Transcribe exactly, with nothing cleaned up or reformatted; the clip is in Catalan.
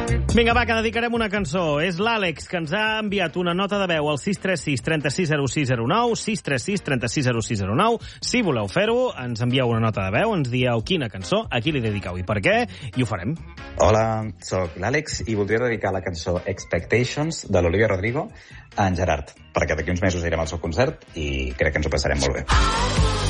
Vinga, va, que dedicarem una cançó. És l'Àlex, que ens ha enviat una nota de veu al sis tres sis, tres sis, zero sis zero nou, sis tres sis, tres sis, zero sis zero nou. Si voleu fer-ho, ens envieu una nota de veu, ens dieu quina cançó, a qui li dediqueu i per què, i ho farem. Hola, sóc l'Àlex i voldria dedicar la cançó Expectations de l'Olivia Rodrigo a en Gerard, perquè d'aquí uns mesos irem al seu concert i crec que ens ho passarem molt bé.